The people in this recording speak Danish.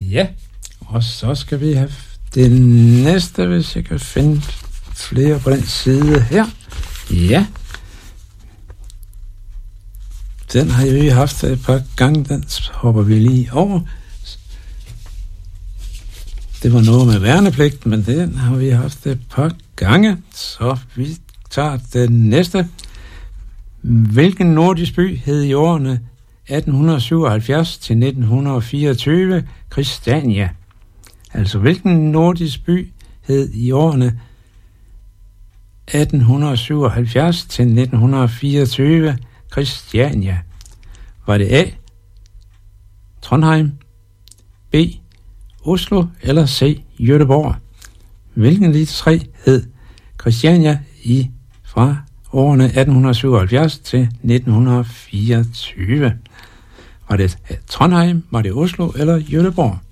Ja, og så skal vi have det næste, hvis jeg kan finde flere på den side her. Ja. Den har jeg jo haft et par gange, den hopper vi lige over. Det var noget med værnepligt, men den har vi haft et par gange, så vi tager den næste. Hvilken nordisk by hed i årene 1877 til 1924 Christiania? Altså, hvilken nordisk by hed i årene 1877 til 1924 Christiania? Var det A. Trondheim, B. Oslo eller C. Göteborg? Hvilken af de tre hed Christiania fra årene 1877 til 1924? Var det Trondheim, var det Oslo eller Göteborg?